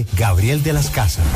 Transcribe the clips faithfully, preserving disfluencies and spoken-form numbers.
dirige Gabriel de las Casas.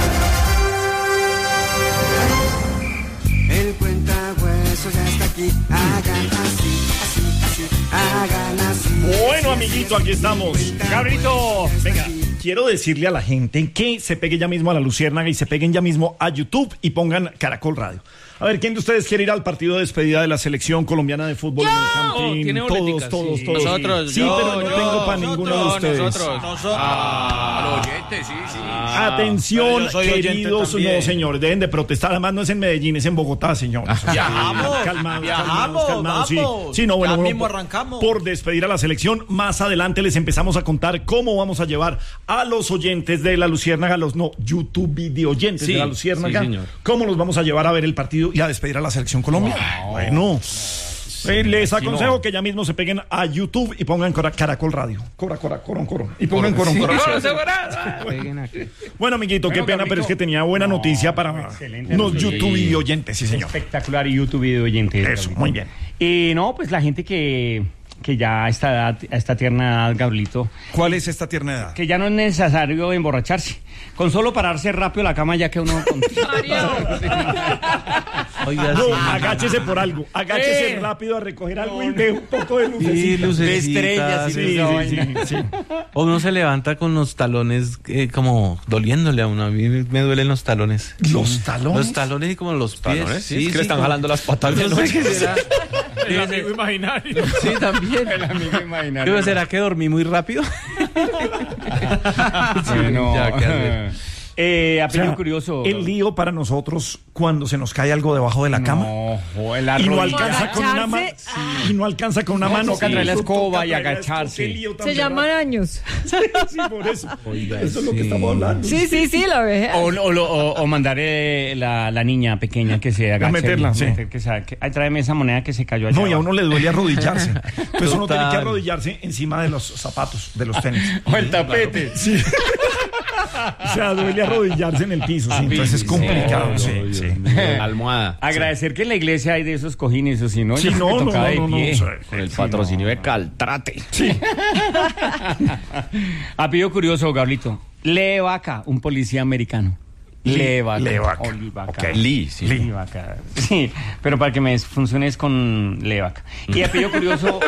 El cuentahuesos ya está aquí. Hagan así, así, así. Hagan así. Bueno, amiguito, aquí estamos. Gabrielito, venga, quiero decirle a la gente que se pegue ya mismo a la Luciérnaga y se peguen ya mismo a YouTube y pongan Caracol Radio. A ver, ¿quién de ustedes quiere ir al partido de despedida de la selección colombiana de fútbol en el Campín? Oh, todos, todos, sí. todos. Nosotros, sí, yo, pero no yo, tengo para ninguno de ustedes. Nosotros, nosotros. Ah, los oyentes, sí, sí. Ah, Atención, queridos, no, señores, deben de protestar. Además, no es en Medellín, es en Bogotá, señores. Viajamos, calmados, viajamos, calmados, calmados, vamos. Sí, sí, no, bueno, ya bueno, mismo por, arrancamos. Por despedir a la selección, más adelante les empezamos a contar cómo vamos a llevar a los oyentes de la Luciérnaga, los no YouTube video oyentes sí, de la Luciérnaga, sí, cómo los vamos a llevar a ver el partido y a despedir a la selección Colombia. Wow. Bueno, eh, les aconsejo no. que ya mismo se peguen a YouTube y pongan cora, Caracol Radio. Cora, cora, coron, coron. Y pongan coron, sí, coron. sí. Bueno, amiguito, bueno, qué pena, Gabrielito, pero es que tenía buena no, noticia para los YouTube video oyentes, sí, señor. Espectacular YouTube video oyentes. Eso, Gabrielito. Muy bien. Y no, pues la gente que... que ya a esta edad, a esta tierna edad, Gabrielito. ¿Cuál es esta tierna edad? Que ya no es necesario emborracharse. Con solo pararse rápido a la cama ya que uno... Con... Oiga, no, sí. Agáchese por algo. Agáchese eh. rápido a recoger algo y ve un poco de lucecitas. Sí, de estrellas. Sí, sí, sí, sí. O uno se levanta con los talones eh, como doliéndole a uno. A mí me duelen los talones. ¿Los talones? Los talones y como los pies. ¿Talones? Sí, sí, es que sí, le están como... jalando las patas. No sé qué será. El amigo imaginario. Sí, también. El amigo imaginario. ¿Pero será que dormí muy rápido? Sí, no. Ya, ¿qué eh, apellido o sea, curioso. El lío para nosotros cuando se nos cae algo debajo de la cama no, y no alcanza con una mano y no alcanza con una no, mano toca traer la escoba y agacharse. Se llaman años. Sí, por eso. Oiga, eso sí. Es lo que estamos hablando. Sí, sí, sí, la vejez. O, o, o, o mandar eh, la, la niña pequeña que se agache. A meterla, sí. Meter, que se, que, ay, tráeme esa moneda que se cayó allá. No, y a uno le duele arrodillarse. Entonces uno tiene que arrodillarse encima de los zapatos, de los tenis. O el tapete. Claro. Sí. O sea, duele arrodillarse en el piso, sí, entonces es complicado. Sí, sí, sí. La almohada. Agradecer sí. que en la iglesia hay de esos cojines, o si no, sí, no, no, no, de no, pie. no, con el patrocinio no. de Caltrate. Sí. Apellido curioso, Gablito. Lee Vaca, un policía americano. Lee Vaca. Lee Vaca. O Lee Vaca. Okay. Lee, sí. Lee Vaca. Sí, pero para que me funcione es con Lee Vaca. Y apellido curioso...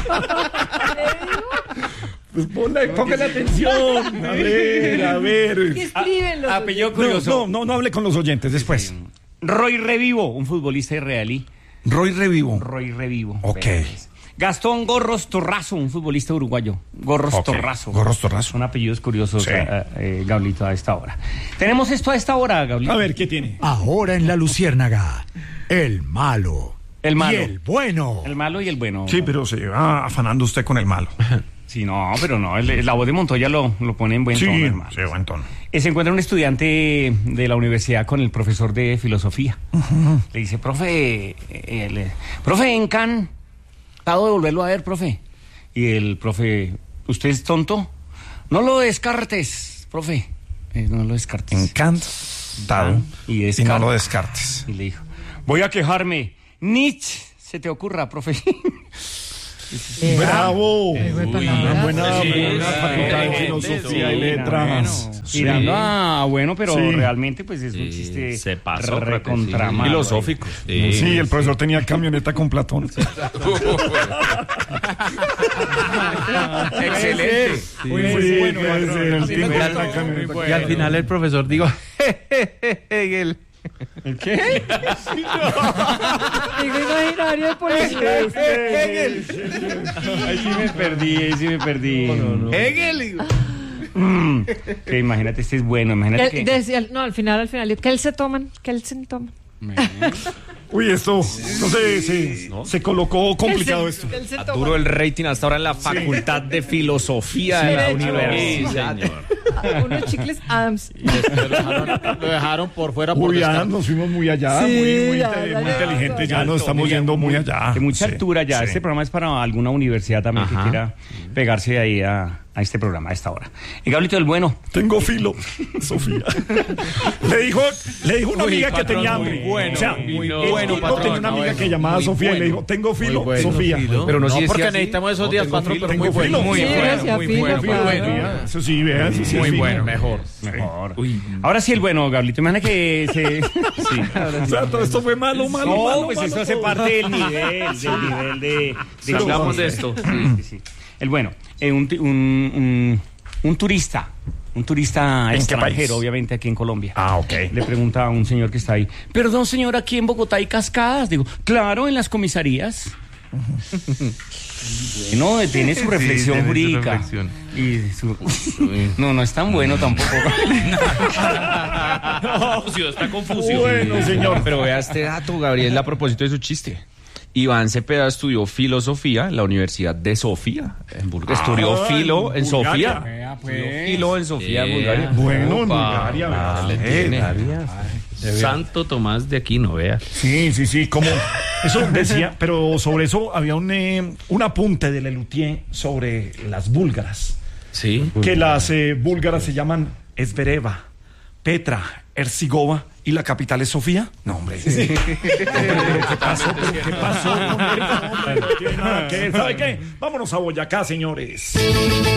Pues ponle, póngale atención. A ver, a ver. ¿Qué escriben los apellido curioso. No, no, no hable con los oyentes después. Roy Revivo, un futbolista israelí. Roy Revivo. Roy Revivo. Ok. Gastón Gorros Torrazo, un futbolista uruguayo. Gorros okay. Torrazo. Gorros Torrazo. Son apellidos curiosos, sí. eh, eh, Gablito, a esta hora. Tenemos esto a esta hora, Gablito. A ver, ¿qué tiene? Ahora en la Luciérnaga, el malo. El malo. Y el bueno. El malo y el bueno. Sí, pero se va afanando usted con el malo. Sí, no, pero no, el, la voz de Montoya lo, lo pone en buen sí, tono, hermano. Sí, buen tono. Eh, se encuentra un estudiante de la universidad con el profesor de filosofía. Uh-huh. Le dice, profe, eh, le, profe, en Cannes, ¿puedo devolverlo a ver, profe? Y el profe, ¿usted es tonto? No lo descartes, profe. Eh, no lo descartes. Encantado. Y, y no lo descartes. Y le dijo, voy a quejarme. Nietzsche, se te ocurra, profe. Eh, ¡Bravo! Eh, Uy, buena, buena, sí, buena facultad de filosofía y letras. Bueno, sí. Tirando a bueno, pero sí. realmente pues es un chiste se pasó recontra sí. filosófico. Sí. sí, el profesor tenía camioneta con Platón. Excelente. Sí, muy sí, bueno, bueno, sí, y al final el profesor dijo, Hegel. ¿El qué? Digo imaginario de policía. Hegel. Ahí sí me perdí, ahí sí me perdí. No, no, no. Hegel. Mm, que imagínate, este es bueno, imagínate que... Decía, no, al final, al final, ¿qué él se toman? ¿Qué él se toman? Uy, esto, no sé, se, ¿no? se colocó complicado se, esto. A duro el rating hasta ahora en la facultad sí. de filosofía sí, de la universidad. Sí, señor. Unos chicles Adams. Lo dejaron, lo dejaron por fuera. Por Uy, ya nos fuimos muy allá, sí, muy, muy, ya, inte- ya, muy ya, inteligentes, ya, ya nos estamos yendo muy allá. De mucha sí, altura ya. Sí. Este programa es para alguna universidad también Ajá. que quiera pegarse ahí a... a este programa, a esta hora. Y Gabrielito del Bueno. Tengo filo, Sofía. le dijo, le dijo una Uy, amiga patrón, que tenía muy hambre. bueno, o sea, muy el bueno, tipo patrón, tenía una amiga bueno, que llamaba muy Sofía y le bueno. dijo, tengo filo, Muy bueno. Sofía. Pero no, sí porque decía así. necesitamos esos días, tengo patrón, filo, pero muy tengo bueno. filo. Muy Sí, bueno, gracias, muy filo, bueno, muy claro. bueno. Eso sí, vea, eso sí es Muy filo. bueno, mejor. Mejor. Ahora sí el bueno, Gabrielito. Imagina que se... Sí. O sea, todo esto fue malo, malo, No, malo, pues malo, eso hace todo. parte del nivel, del nivel de... de Hablamos de esto. Sí, sí, sí. El bueno, eh, un, ti- un, un, un turista, un turista ¿En qué extranjero, país? obviamente aquí en Colombia. Ah, ok. Le pregunta a un señor que está ahí, perdón señor, aquí en Bogotá hay cascadas. Digo, claro, en las comisarías. No, tiene su reflexión tiene su jurídica. reflexión. Y su- No, no es tan bueno tampoco. Confucio, está confuso. Bueno, señor. Pero vea este dato, Gabriel, a propósito de su chiste. Iván Cepeda estudió filosofía en la Universidad de Sofía, en Bulgaria. Estudió Ah, filo en, en Bulgaria. Sofía. Vea, pues. Estudió filo en Sofía, en Bulgaria. Bueno, en Opa. Bulgaria, vea. Le tiene. Santo Tomás de Aquino, vea. Sí, sí, sí, como eso decía, pero sobre eso había un, eh, un apunte de Lelutier sobre las búlgaras, Sí. que las eh, búlgaras se llaman Esbereva, Petra, Ercigova y la capital es Sofía. No, hombre. Hombre, ¿qué pasó? ¿Pero qué pasó? Hombre, no, hombre, no tiene nada que ver. ¿Sabe qué? Vámonos a Boyacá, señores.